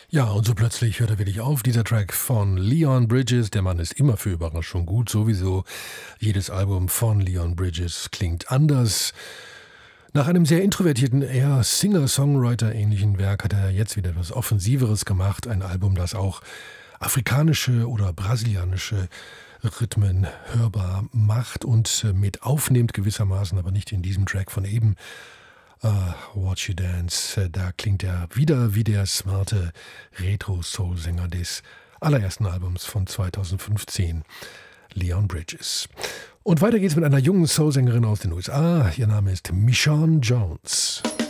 Ja, und so plötzlich hört er wirklich auf. Dieser Track von Leon Bridges. Der Mann ist immer für Überraschung gut. Sowieso jedes Album von Leon Bridges klingt anders. Nach einem sehr introvertierten, eher Singer-Songwriter-ähnlichen Werk hat er jetzt wieder etwas Offensiveres gemacht. Ein Album, das auch afrikanische oder brasilianische Rhythmen hörbar macht und mit aufnimmt gewissermaßen, aber nicht in diesem Track von eben. Watch You Dance, da klingt er wieder wie der smarte Retro-Soul-Sänger des allerersten Albums von 2015, Leon Bridges. Und weiter geht's mit einer jungen Soul-Sängerin aus den USA. Ihr Name ist Michonne Jones.